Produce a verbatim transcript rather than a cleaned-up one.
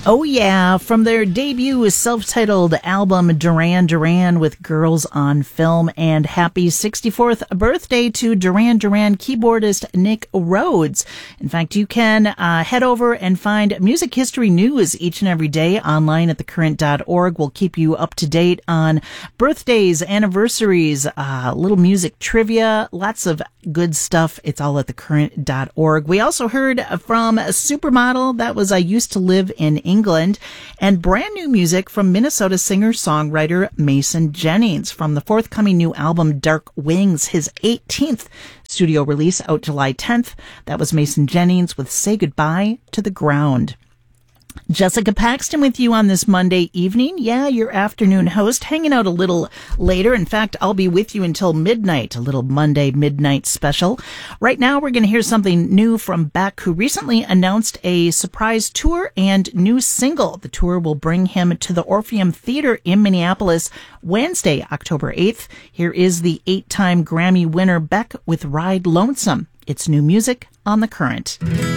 Oh yeah, from their debut self-titled album Duran Duran with Girls on Film, and happy sixty-fourth birthday to Duran Duran keyboardist Nick Rhodes. In fact, you can uh, head over and find music history news each and every day online at the current dot org. We'll keep you up to date on birthdays, anniversaries, uh, little music trivia, lots of good stuff. It's all at the current dot org. We also heard from a Supermodel. That was I Used to Live in England, and brand new music from Minnesota singer-songwriter Mason Jennings from the forthcoming new album Dark Wings, his eighteenth studio release out July tenth. That was Mason Jennings with Say Goodbye to the Ground. Jessica Paxton with you on this Monday evening. Yeah, your afternoon host, hanging out a little later. In fact, I'll be with you until midnight, a little Monday midnight special. Right now, we're going to hear something new from Beck, who recently announced a surprise tour and new single. The tour will bring him to the Orpheum Theater in Minneapolis Wednesday, October eighth. Here is the eight-time Grammy winner Beck with Ride Lonesome. It's new music on The Current.